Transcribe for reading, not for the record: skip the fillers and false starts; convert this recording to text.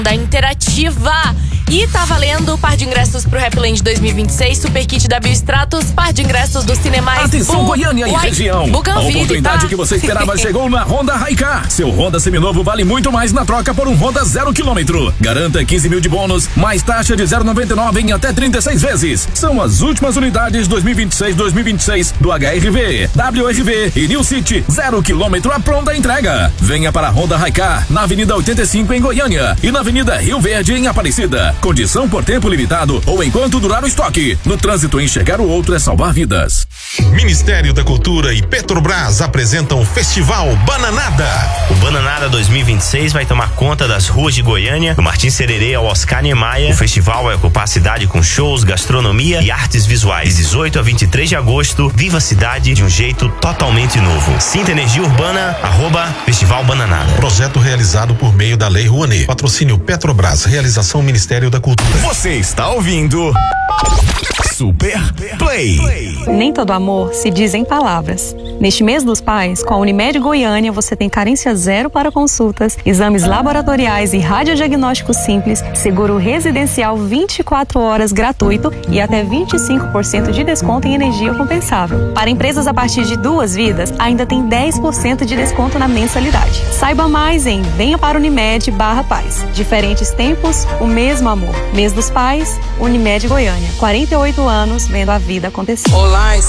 da Interativa. E tá valendo par de ingressos pro Happyland 2026, Super Kit da Biostratos, par de ingressos do Cinemais. Atenção, Goiânia e região. A oportunidade que você esperava chegou na Honda Hi-Car. Seu Honda seminovo vale muito mais na troca por um Honda 0 km. Garanta 15 mil de bônus, mais taxa de 0,99 em até 36 vezes. São as últimas unidades 2026 do HRV, WRV e New City. 0 km a pronta entrega. Venha para a Honda Hi-Car, na Avenida 85 em Goiânia e na Avenida Rio Verde em Aparecida. Condição por tempo limitado ou enquanto durar o estoque. No trânsito, enxergar o outro é salvar vidas. Ministério da Cultura e Petrobras apresentam o Festival Bananada. O Bananada 2026 vai tomar conta das ruas de Goiânia, do Martins Sererê ao Oscar Niemeyer. O festival vai ocupar a cidade com shows, gastronomia e artes visuais. De 18 a 23 de agosto, viva a cidade de um jeito totalmente novo. Sinta energia urbana, @Festival Bananada. Projeto realizado por meio da Lei Rouanet. Patrocínio Petrobras, realização Ministério da Cultura. Você está ouvindo Super Play. Nem todo amor se diz em palavras. Neste mês dos pais, com a Unimed Goiânia, você tem carência zero para consultas, exames laboratoriais e radiodiagnóstico simples, seguro residencial 24 horas gratuito e até 25% de desconto em energia compensável. Para empresas a partir de 2 vidas, ainda tem 10% de desconto na mensalidade. Saiba mais em venha para Unimed/Paz. Diferentes tempos, o mesmo amor. Mês dos pais, Unimed Goiânia. 48 anos vendo a vida acontecer. Olá,